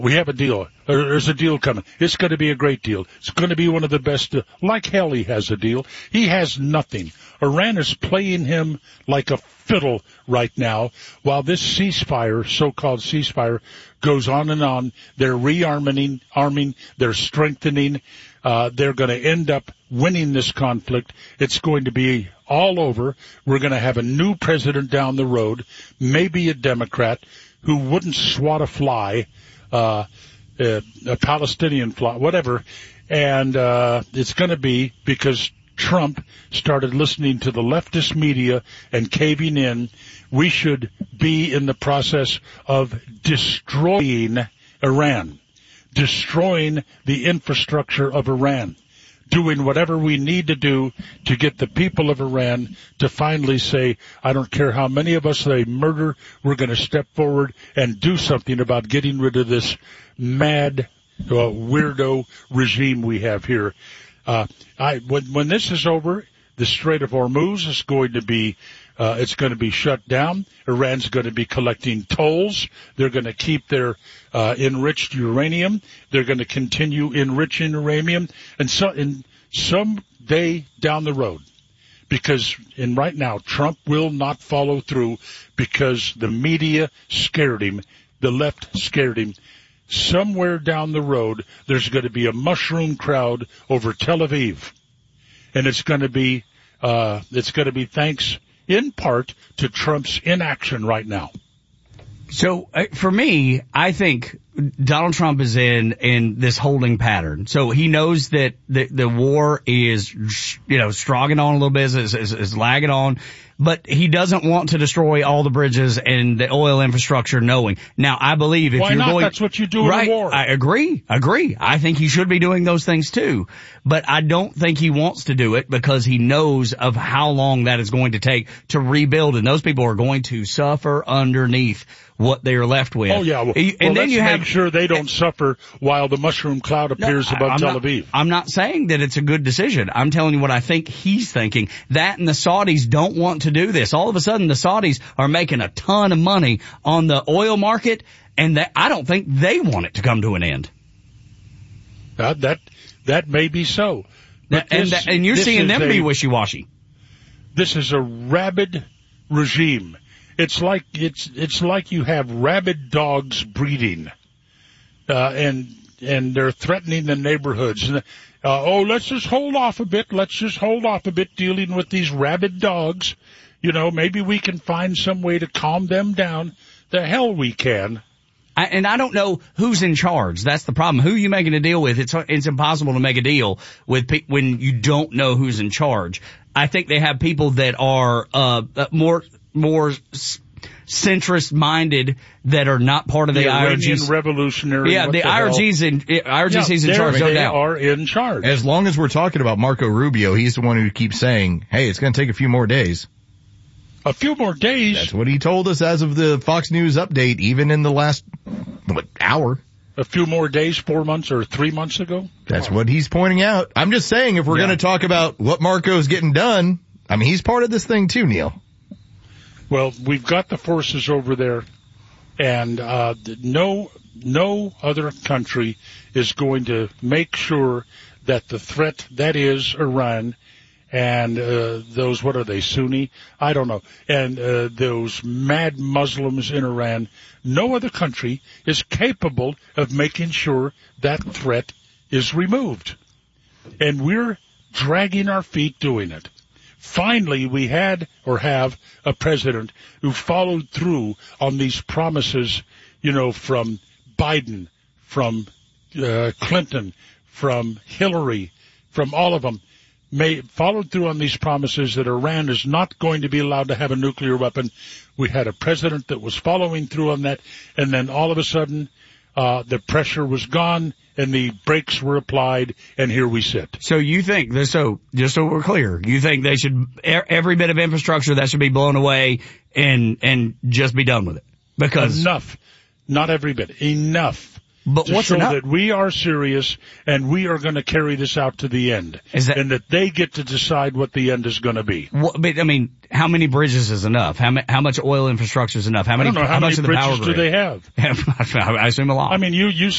We have a deal. There's a deal coming. It's going to be a great deal. It's going to be one of the best. Like hell, he has a deal. He has nothing. Iran is playing him like a fiddle right now while this ceasefire, so-called ceasefire, goes on and on. They're arming, they're strengthening. They're going to end up winning this conflict. It's going to be all over. We're going to have a new president down the road, maybe a Democrat, who wouldn't swat a fly, a Palestinian fly, whatever. And it's going to be because Trump started listening to the leftist media and caving in. We should be in the process of destroying Iran, destroying the infrastructure of Iran, doing whatever we need to do to get the people of Iran to finally say, I don't care how many of us they murder, we're going to step forward and do something about getting rid of this mad, weirdo regime we have here. When this is over, the Strait of Hormuz is going to be it's going to be shut down. Iran's going to be collecting tolls. They're going to keep their enriched uranium. They're going to continue enriching uranium. And so, in some day down the road, because right now Trump will not follow through because the media scared him, the left scared him. Somewhere down the road, there's going to be a mushroom crowd over Tel Aviv, and it's going to be thanks in part to Trump's inaction right now. So for me, I think Donald Trump is in this holding pattern. So he knows that the war is, strogging on a little bit, is lagging on. But he doesn't want to destroy all the bridges and the oil infrastructure knowing. Now, I believe if Why you're not? going... That's what you do in a war. I agree. I think he should be doing those things too. But I don't think he wants to do it because he knows of how long that is going to take to rebuild. And those people are going to suffer underneath what they are left with. Oh, yeah. Well, then let's make sure they don't suffer while the mushroom cloud appears above Tel Aviv. I'm not saying that it's a good decision. I'm telling you what I think he's thinking. That and the Saudis don't want to do this. All of a sudden, the Saudis are making a ton of money on the oil market, and I don't think they want it to come to an end. That may be so. And you're seeing them be wishy-washy. This is a rabid regime. It's like you have rabid dogs breeding, and they're threatening the neighborhoods. Let's just hold off a bit. Let's just hold off a bit dealing with these rabid dogs. Maybe we can find some way to calm them down. The hell we can. And I don't know who's in charge. That's the problem. Who are you making a deal with? It's impossible to make a deal with when you don't know who's in charge. I think they have people that are more centrist-minded that are not part of the IRGC. Iranian revolutionary. Yeah, the IRGC's in charge, no doubt. They are in charge. As long as we're talking about Marco Rubio, he's the one who keeps saying, hey, it's going to take a few more days. A few more days? That's what he told us as of the Fox News update, even in the last, hour. A few more days, 4 months or 3 months ago? That's what he's pointing out. I'm just saying, if we're going to talk about what Marco's getting done, he's part of this thing too, Neil. Well, we've got the forces over there, and no other country is going to make sure that the threat, that is Iran, and those, what are they, Sunni? I don't know. And those mad Muslims in Iran, no other country is capable of making sure that threat is removed. And we're dragging our feet doing it. Finally, we have a president who followed through on these promises, from Biden, from Clinton, from Hillary, from all of them. Followed through on these promises that Iran is not going to be allowed to have a nuclear weapon. We had a president that was following through on that, and then all of a sudden, the pressure was gone, and the brakes were applied, and here we sit. So you think, just so we're clear, you think they should, every bit of infrastructure that should be blown away and just be done with it? Because enough. Not every bit. Enough. But to what's show enough? That we are serious and we are going to carry this out to the end, and that they get to decide what the end is going to be. But how many bridges is enough? How much oil infrastructure is enough? How many? I don't know, how many much of the bridges power do grid? they have? I assume a lot. You